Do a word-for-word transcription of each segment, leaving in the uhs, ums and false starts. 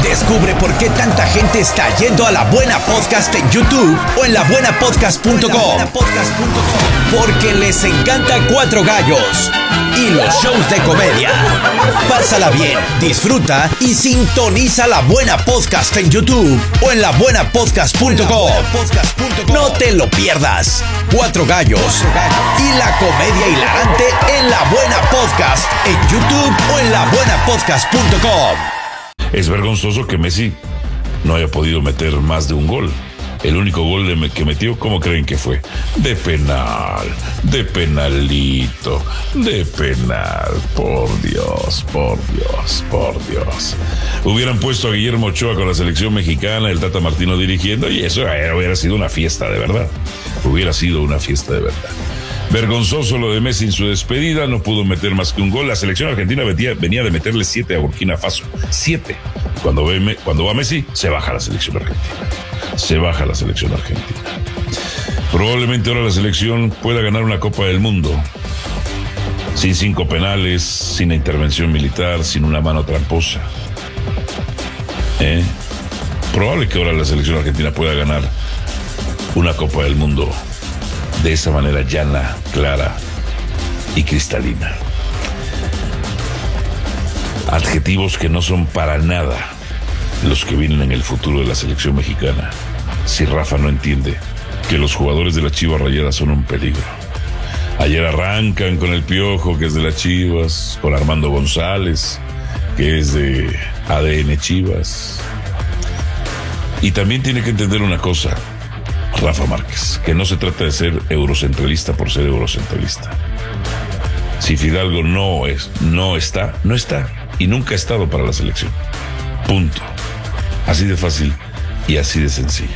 Descubre por qué tanta gente está yendo a La Buena Podcast en YouTube o en la buena podcast punto com. Porque les encanta Cuatro Gallos y los shows de comedia. Pásala bien, disfruta y sintoniza La Buena Podcast en YouTube o en la buena podcast punto com. No te lo pierdas. Cuatro Gallos y la comedia hilarante en La Buena Podcast en YouTube o en la buena podcast punto com. Es vergonzoso que Messi no haya podido meter más de un gol. El único gol que metió, ¿cómo creen que fue? De penal, de penalito, de penal. Por Dios, por Dios, por Dios. Hubieran puesto a Guillermo Ochoa con la selección mexicana, el Tata Martino dirigiendo, y eso hubiera sido una fiesta de verdad. Hubiera sido una fiesta de verdad. Vergonzoso lo de Messi en su despedida, no pudo meter más que un gol. La selección argentina venía, venía de meterle siete a Burkina Faso. Siete. Cuando, ve, cuando va Messi, se baja la selección argentina. Se baja la selección argentina. Probablemente ahora la selección pueda ganar una Copa del Mundo. Sin cinco penales, sin intervención militar, sin una mano tramposa. ¿Eh? Probable que ahora la selección argentina pueda ganar una Copa del Mundo de esa manera llana, clara y cristalina. Adjetivos que no son para nada los que vienen en el futuro de la selección mexicana. Si Rafa no entiende que los jugadores de las Chivas Rayadas son un peligro. Ayer arrancan con el Piojo, que es de las Chivas, con Armando González, que es de A D N Chivas. Y también tiene que entender una cosa, Rafa Márquez, que no se trata de ser eurocentralista por ser eurocentralista. Si Fidalgo no es, no está, no está y nunca ha estado para la selección. Punto. Así de fácil y así de sencillo.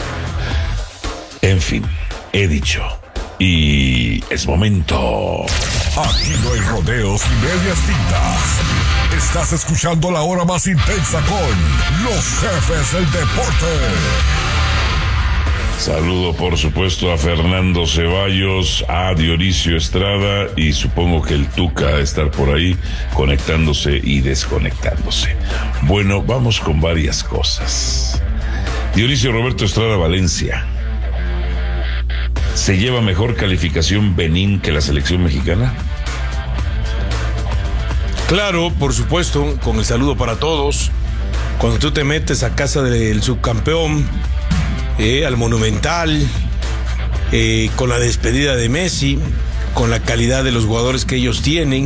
En fin, he dicho. Y es momento. Aquí no hay rodeos y medias tintas. Estás escuchando la hora más intensa con los jefes del deporte. Saludo, por supuesto, a Fernando Ceballos, a Dionisio Estrada y supongo que el Tuca ha de estar por ahí conectándose y desconectándose. Bueno, vamos con varias cosas. Dionisio Roberto Estrada Valencia. ¿Se lleva mejor calificación Benín que la selección mexicana? Claro, por supuesto, con el saludo para todos. Cuando tú te metes a casa del subcampeón, Eh, al Monumental, eh, con la despedida de Messi, con la calidad de los jugadores que ellos tienen,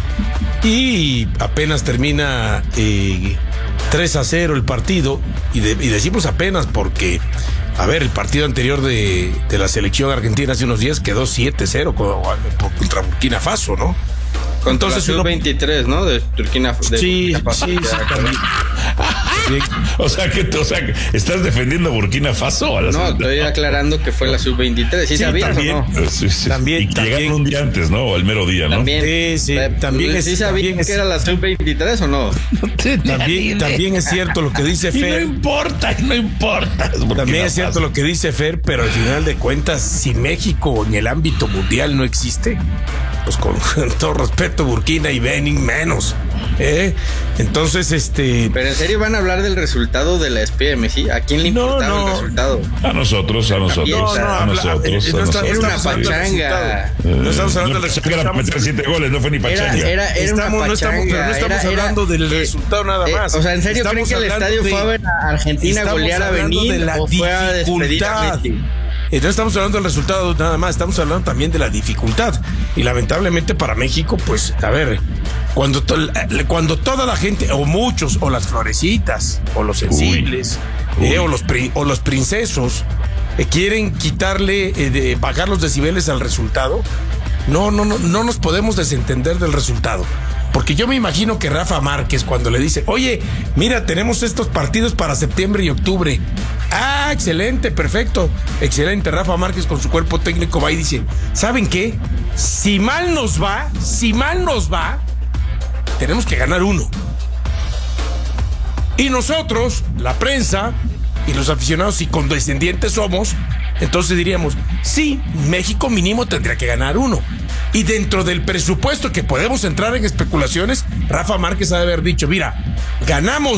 y apenas termina eh, tres a cero el partido, y, de, y decimos apenas porque, a ver, el partido anterior de, de la selección argentina hace unos días quedó siete cero contra Burkina Faso, ¿no? Contra entonces la veintitrés, ¿no? De Turquía. De sí, Burkina Faso, sí, sí, también. O sea que, o sea, ¿estás defendiendo a Burkina Faso? A la no, estoy aclarando que fue la sub veintitrés. ¿Sí, sí sabías también, o no? Sí, sí, también, y que también. llegaron un día antes, ¿no? O el mero día, ¿no? También. Sí, sí, eh, también es, ¿Sí sabías que era la sub veintitrés o no? no también, también es cierto lo que dice Fer. Y no importa, no importa. También es cierto lo que dice Fer, pero al final de cuentas, si México en el ámbito mundial no existe, pues con, con todo respeto, Burkina y Benin menos. ¿Eh? Entonces, este. Pero en serio van a hablar del resultado de la despedida de Messi. ¿A quién le importaba no, no. el resultado? A nosotros, a nosotros, no, no, a nosotros. Eh, no a está, nosotros. Era una pachanga. No estamos hablando no, del resultado. Para meter siete goles, no fue ni pachanga. Era, era, era estamos, una no estamos, pero no estamos era, hablando era, del eh, resultado nada más. Eh, o sea, ¿en serio creen que el estadio de, fue a ver a Argentina golear a Benín o fue a despedir a Messi? Entonces estamos hablando del resultado nada más, estamos hablando también de la dificultad. Y lamentablemente para México, pues, a ver, cuando, to, cuando toda la gente, o muchos, o las florecitas, o los sensibles, uy, eh, uy. O, los, o los princesos, eh, quieren quitarle, eh, de, bajar los decibeles al resultado, no, no, no, no nos podemos desentender del resultado. Porque yo me imagino que Rafa Márquez, cuando le dice, oye, mira, tenemos estos partidos para septiembre y octubre. Ah, excelente, perfecto, excelente. Rafa Márquez con su cuerpo técnico va y dice, ¿saben qué? Si mal nos va, si mal nos va, tenemos que ganar uno. Y nosotros, la prensa y los aficionados y condescendientes somos, entonces diríamos, sí, México mínimo tendría que ganar uno. Y dentro del presupuesto que podemos entrar en especulaciones, Rafa Márquez ha de haber dicho, mira, ganamos